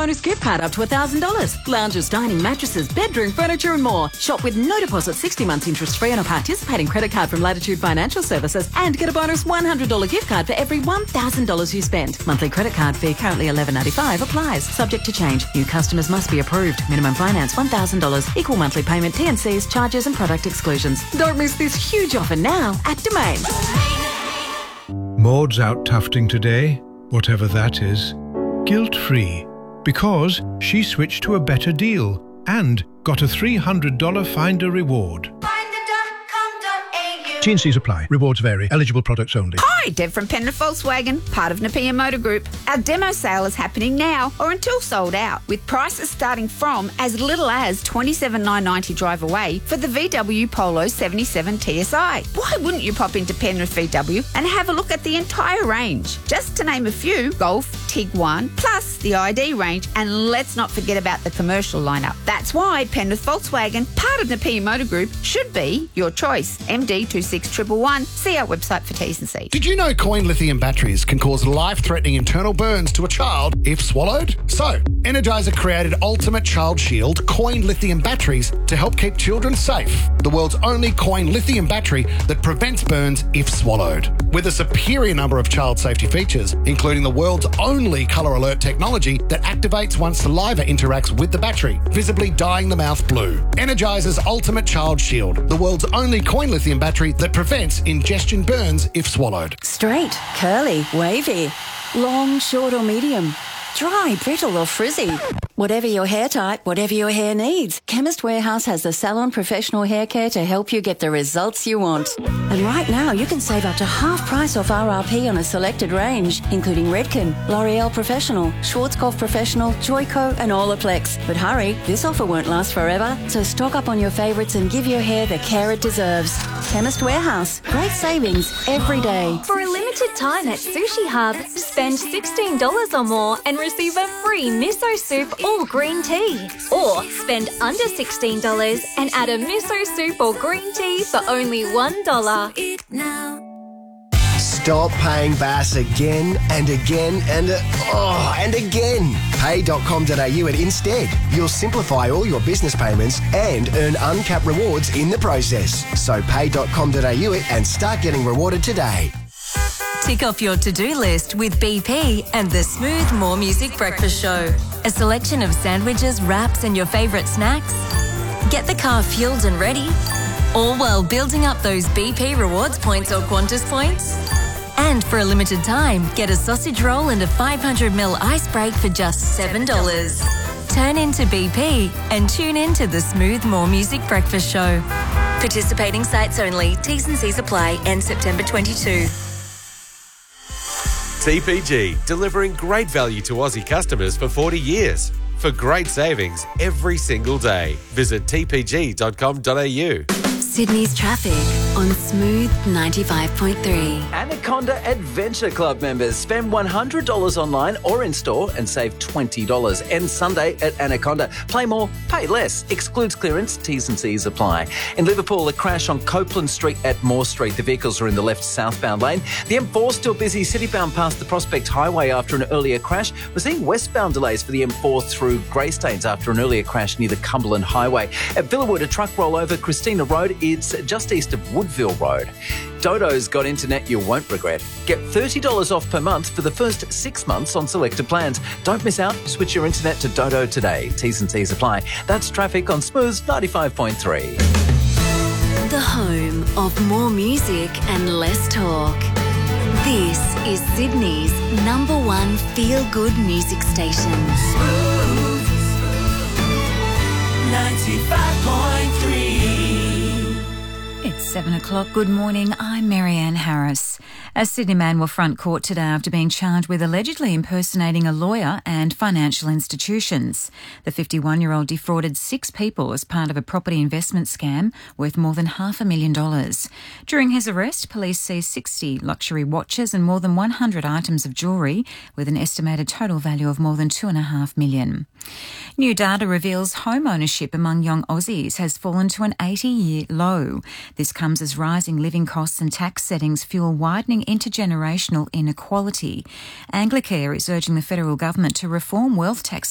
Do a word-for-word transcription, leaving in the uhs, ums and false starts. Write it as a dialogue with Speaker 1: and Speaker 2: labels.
Speaker 1: bonus gift card up to one thousand dollars. Lounges, dining, mattresses, bedroom furniture and more. Shop with no deposit, sixty months interest free on a participating credit card from Latitude Financial Services and get a bonus one hundred dollars gift card for every one thousand dollars you spend. Monthly credit card fee currently eleven ninety-five applies. Subject to change. New customers must be approved. Minimum finance one thousand dollars. Equal monthly payment, T and Cs, charges and product exclusions. Don't miss this huge offer now at Domain.
Speaker 2: Maud's out tufting today, whatever that is, guilt-free, because she switched to a better deal and got a three hundred dollars Finder reward. T and Cs apply. Rewards vary. Eligible products only.
Speaker 3: Hi, Deb from Penrith Volkswagen, part of Napier Motor Group. Our demo sale is happening now or until sold out, with prices starting from as little as twenty-seven thousand nine hundred ninety drive away for the V W Polo seventy-seven T S I. Why wouldn't you pop into Penrith V W and have a look at the entire range? Just to name a few, Golf, Tiguan, plus the I D range, and let's not forget about the commercial lineup. That's why Penrith Volkswagen, part of Napier Motor Group, should be your choice. M D two six one one one. See our website for T's and C's.
Speaker 4: Did you know coin lithium batteries can cause life-threatening internal burns to a child if swallowed? So, Energizer created Ultimate Child Shield coin lithium batteries to help keep children safe. The world's only coin lithium battery that prevents burns if swallowed. With a superior number of child safety features, including the world's only colour alert technology that activates once saliva interacts with the battery, visibly dyeing the mouth blue. Energizer's Ultimate Child Shield, the world's only coin lithium battery that prevents ingestion burns if swallowed.
Speaker 5: Straight, curly, wavy, long, short or medium, dry, brittle or frizzy. Whatever your hair type, whatever your hair needs, Chemist Warehouse has the salon professional hair care to help you get the results you want. And right now you can save up to half price off R R P on a selected range, including Redken, L'Oreal Professional, Schwarzkopf Professional, Joico and Olaplex. But hurry, this offer won't last forever, so stock up on your favourites and give your hair the care it deserves. Chemist Warehouse, great savings every day.
Speaker 6: For a limited time at Sushi Hub, spend sixteen dollars or more and receive a free miso soup or green tea. Or spend under sixteen dollars and add a miso soup or green tea for only one dollar.
Speaker 7: Stop paying Bass again and again and uh, oh, and again. pay dot com dot a u and instead. You'll simplify all your business payments and earn uncapped rewards in the process. So pay dot com dot a u and start getting rewarded today.
Speaker 8: Tick off your to-do list with B P and the Smooth More Music Breakfast Show. A selection of sandwiches, wraps and your favourite snacks. Get the car fueled and ready, all while building up those B P rewards points or Qantas points. And for a limited time, get a sausage roll and a five hundred milliliter ice break for just seven dollars. Turn into B P and tune in to the Smooth More Music Breakfast Show. Participating sites only. T's and C's apply. End September twenty-second.
Speaker 9: T P G, delivering great value to Aussie customers for forty years. For great savings every single day. Visit t p g dot com dot a u.
Speaker 10: Sydney's traffic on Smooth ninety-five point three.
Speaker 11: Anaconda Adventure Club members spend one hundred dollars online or in store and save twenty dollars. End Sunday at Anaconda. Play more, pay less. Excludes clearance. T's and C's apply. In Liverpool, a crash on Copeland Street at Moore Street. The vehicles are in the left southbound lane. The M four still busy citybound past the Prospect Highway after an earlier crash. We're seeing westbound delays for the M four through Greystanes after an earlier crash near the Cumberland Highway. At Villawood, a truck rollover Christina Road. It's just east of Woodville Road. Dodo's got internet you won't regret. Get thirty dollars off per month for the first six months on selected plans. Don't miss out. Switch your internet to Dodo today. T's and C's apply. That's traffic on Smooth ninety-five point three.
Speaker 10: The home of more music and less talk. This is Sydney's number one feel-good music station.
Speaker 12: Smooth ninety-five point three.
Speaker 13: It's seven o'clock. Good morning. I'm Marianne Harris. A Sydney man will front court today after being charged with allegedly impersonating a lawyer and financial institutions. The fifty-one-year-old defrauded six people as part of a property investment scam worth more than half a million dollars. During his arrest, police seized sixty luxury watches and more than one hundred items of jewellery with an estimated total value of more than two and a half million. New data reveals home ownership among young Aussies has fallen to an eighty-year low. This comes as rising living costs and tax settings fuel widening intergenerational inequality. Anglicare is urging the federal government to reform wealth tax